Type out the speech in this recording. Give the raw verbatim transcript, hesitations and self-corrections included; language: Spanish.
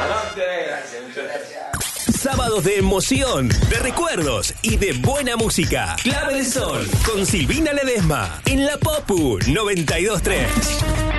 Gracias, muchas gracias. Sábados de emoción, de recuerdos y de buena música. Clave de Sol con Silvina Ledesma en la Popu noventa y dos punto tres.